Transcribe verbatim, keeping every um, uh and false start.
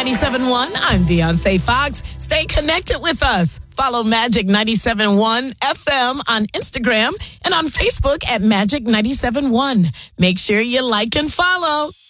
ninety-seven point one. I'm Beyonce Fox. Stay connected with us. Follow Magic ninety-seven point one F M on Instagram and on Facebook at Magic ninety-seven point one. Make sure you like and follow.